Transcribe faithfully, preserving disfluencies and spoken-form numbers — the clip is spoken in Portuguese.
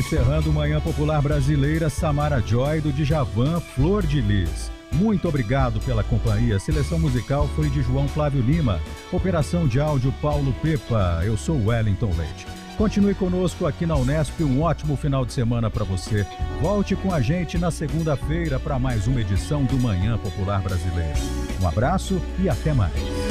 Encerrando Manhã Popular Brasileira, Samara Joy do Djavan, Flor de Lis. Muito obrigado pela companhia. A seleção musical foi de João Flávio Lima. Operação de áudio Paulo Pepa. Eu sou Wellington Leite. Continue conosco aqui na Unesp. Um ótimo final de semana para você. Volte com a gente na segunda-feira para mais uma edição do Manhã Popular Brasileira. Um abraço e até mais.